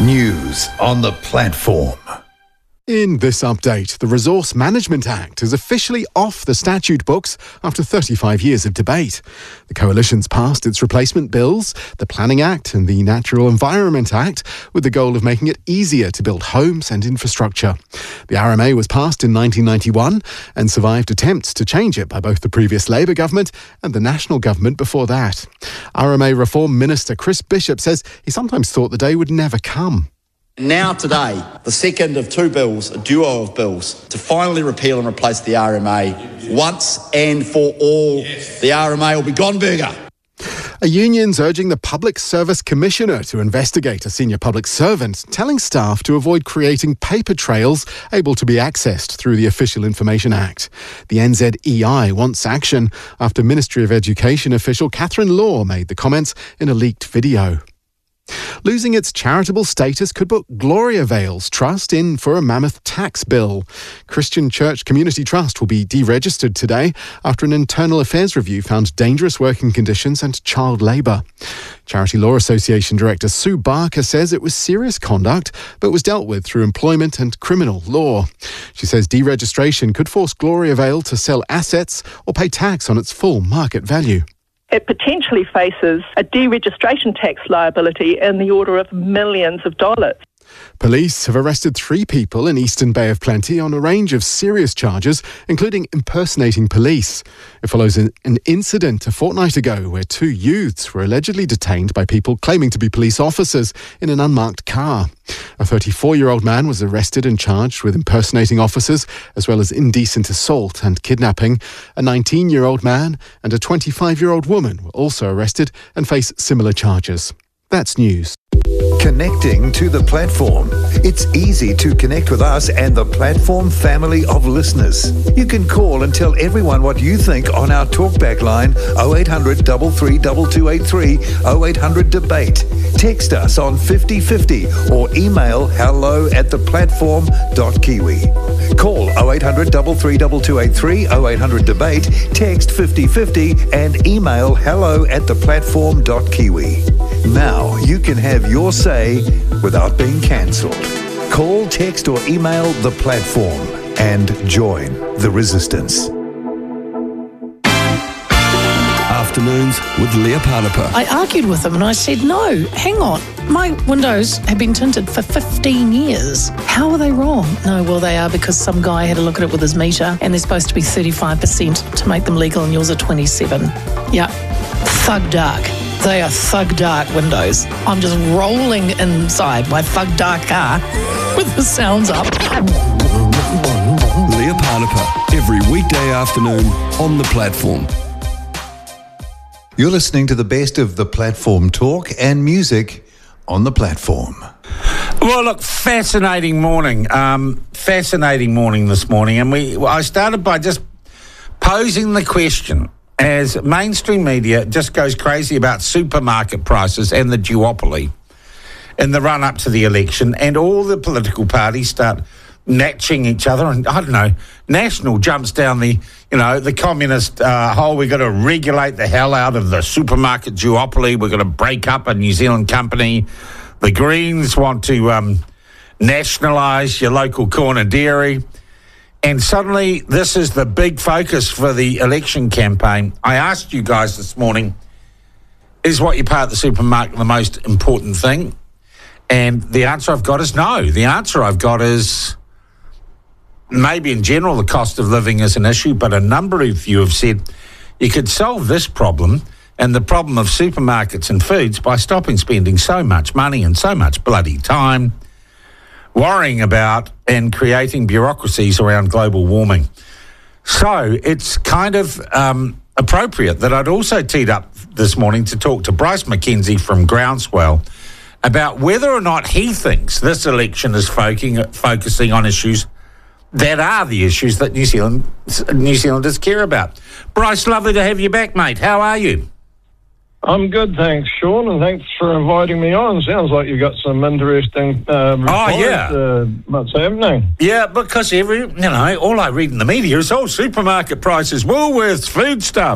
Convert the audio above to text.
News on the platform. In this update, the Resource Management Act is officially off the statute books after 35 years of debate. The Coalition's passed its replacement bills, the Planning Act and the Natural Environment Act, with the goal of making it easier to build homes and infrastructure. The RMA was passed in 1991 and survived attempts to change it by both the previous Labour government and the National government before that. RMA Reform Minister Chris Bishop says he sometimes thought the day would never come. Now today, the second of two bills, a duo of bills, to finally repeal and replace the RMA once and for all. Yes. The RMA will be gone burger. A union's urging the Public Service Commissioner to investigate a senior public servant, telling staff to avoid creating paper trails able to be accessed through the Official Information Act. The NZEI wants action after Ministry of Education official Catherine Law made the comments in a leaked video. Losing its charitable status could put Gloria Vale's Trust in for a mammoth tax bill. Christian Church Community Trust will be deregistered today after an internal affairs review found dangerous working conditions and child labour. Charity Law Association Director Sue Barker says it was serious conduct but was dealt with through employment and criminal law. She says deregistration could force Gloria Vale to sell assets or pay tax on its full market value. It potentially faces a deregistration tax liability in the order of millions of dollars. Police have arrested 3 people in Eastern Bay of Plenty on a range of serious charges, including impersonating police. It follows an incident a fortnight ago where 2 youths were allegedly detained by people claiming to be police officers in an unmarked car. A 34-year-old man was arrested and charged with impersonating officers, as well as indecent assault and kidnapping. A 19-year-old man and a 25-year-old woman were also arrested and face similar charges. That's news. Connecting to the platform. It's easy to connect with us and the platform family of listeners. You can call and tell everyone what you think on our talkback line 0800 332283 0800 debate. Text us on 5050 or email hello@theplatform.kiwi. Call 0800 332283 0800 debate, text 5050 and email hello@theplatform.kiwi. Now you can have your say without being cancelled. Call, text or email the platform and join the resistance. Afternoons with Leah Parapa. I argued with him and I said, no, hang on. My windows have been tinted for 15 years. How are they wrong? No, well, they are because some guy had a look at it with his meter and they're supposed to be 35% to make them legal and yours are 27. Yeah, thug dark. They are thug dark windows. I'm just rolling inside my thug dark car with the sounds up. Leah Parapa, every weekday afternoon on the platform. You're listening to the best of the platform talk and music on the platform. Well, look, fascinating morning. Fascinating morning this morning. And I started by just posing the question, as mainstream media just goes crazy about supermarket prices and the duopoly in the run-up to the election, and all the political parties start matching each other, and I don't know, National jumps down the communist hole. We've got to regulate the hell out of the supermarket duopoly. We're going to break up a New Zealand company. The Greens want to nationalise your local corner dairy. And suddenly, this is the big focus for the election campaign. I asked you guys this morning, is what you pay at the supermarket the most important thing? And the answer I've got is no. The answer I've got is maybe in general the cost of living is an issue, but a number of you have said you could solve this problem and the problem of supermarkets and foods by stopping spending so much money and so much bloody time worrying about and creating bureaucracies around global warming. So it's kind of appropriate that I'd also teed up this morning to talk to Bryce McKenzie from Groundswell about whether or not he thinks this election is focusing on issues that are the issues that New Zealanders care about. Bryce, lovely to have you back, mate. How are you? I'm good, thanks, Sean, and thanks for inviting me on. Sounds like you've got some interesting what's happening. Yeah, because all I read in the media is, supermarket prices, Woolworths, food stuff.